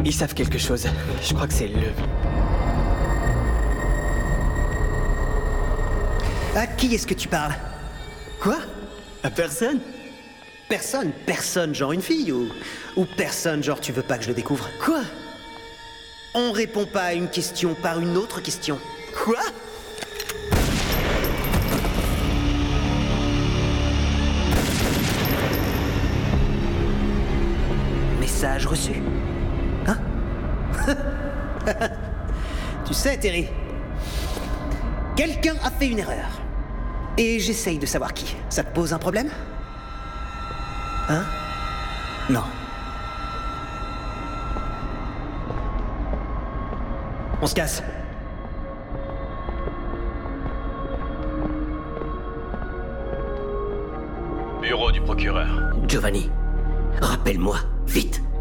Ils savent quelque chose. Je crois que c'est le... À qui est-ce que tu parles? Quoi? À personne? Personne, genre une fille ou personne, genre tu veux pas que je le découvre? Quoi? On répond pas à une question par une autre question. Quoi? Message reçu. Hein? Tu sais, Terry, quelqu'un a fait une erreur. Et j'essaye de savoir qui. Ça te pose un problème? Hein? Non. On se casse. Bureau du procureur. Giovanni, rappelle-moi, vite.